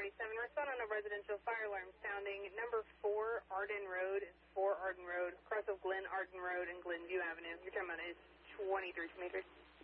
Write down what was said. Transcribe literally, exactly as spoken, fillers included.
twenty-seven. Respond on a residential fire alarm sounding number four Arden Road. It's four Arden Road, cross of Glen Arden Road and Glenview Avenue. Your time on is twenty-three meters.